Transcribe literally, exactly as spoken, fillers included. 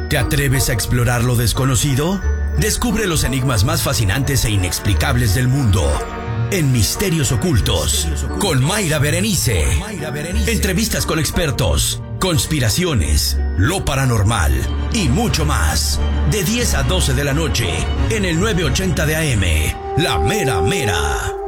¿Te atreves a explorar lo desconocido? Descubre los enigmas más fascinantes e inexplicables del mundo en Misterios Ocultos con Mayra Berenice. Entrevistas con expertos, conspiraciones, lo paranormal y mucho más. De diez a doce de la noche en el nueve ochenta de A M, La Mera Mera.